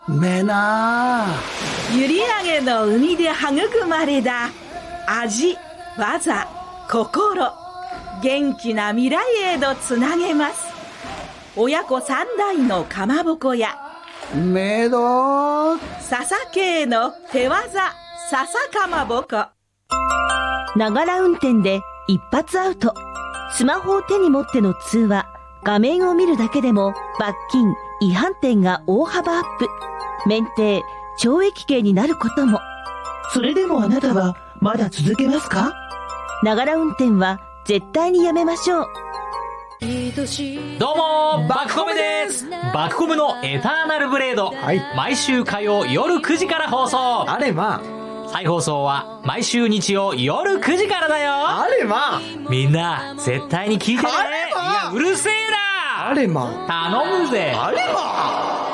めな閖上の海で育まれた味、技、心、元気な未来へとつなげます。親子三代のかまぼこやめど笹系の手技笹かまぼこ。 ながら運転で一発アウト。スマホを手に持っての通話、画面を見るだけでも罰金、違反点が大幅アップ。免停、懲役刑になることも。 それでもあなたはまだ続けますか？ ながら運転は絶対にやめましょう。 どうもバクコムです。バクコムのエターナルブレード、 はい、 毎週火曜夜9時から放送。 あれま再放送は毎週日曜夜9時からだよ。 あれまみんな絶対に聞いてね。いやうるせえな。 あれま頼むぜ。 あれま